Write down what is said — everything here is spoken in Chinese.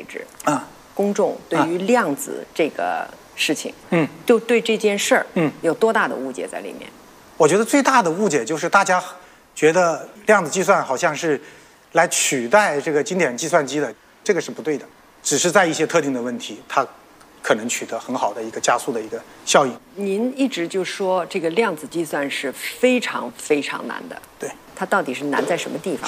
为止，公众对于量子这个事情，就对这件事儿，有多大的误解在里面？ 我觉得最大的误解就是大家觉得量子计算好像是来取代这个经典计算机的，这个是不对的，只是在一些特定的问题，它可能取得很好的一个加速的一个效应。 您一直就说这个量子计算是非常非常难的， 对， 它到底是难在什么地方？